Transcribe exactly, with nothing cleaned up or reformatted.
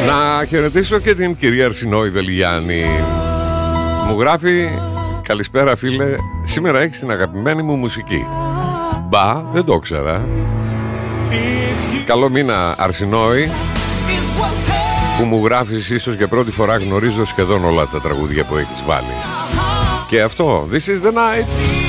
Να χαιρετήσω και την κυρία Αρσινόη Δελιγιάννη. Μου γράφει: καλησπέρα φίλε, σήμερα έχεις την αγαπημένη μου μουσική. Μπα, δεν το ξέρα. Καλό μήνα Αρσινόη, που μου γράφεις. Ίσως για πρώτη φορά γνωρίζω σχεδόν όλα τα τραγούδια που έχεις βάλει. Και αυτό, This is the night.